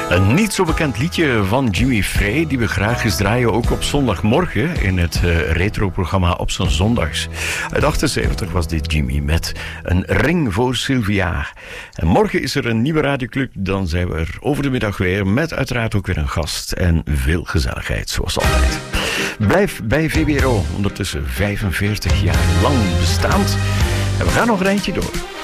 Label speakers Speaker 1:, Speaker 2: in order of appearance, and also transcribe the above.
Speaker 1: Een niet zo bekend liedje van Jimmy Frey, die we graag eens draaien, ook op zondagmorgen in het retro-programma Op zo'n Zondags. Uit 78 was dit Jimmy met Een ring voor Sylvia. En morgen is er een nieuwe radioclub, dan zijn we er over de middag weer met uiteraard ook weer een gast en veel gezelligheid, zoals altijd. Blijf bij VPRO, ondertussen 45 jaar lang bestaand. En we gaan nog een eindje door.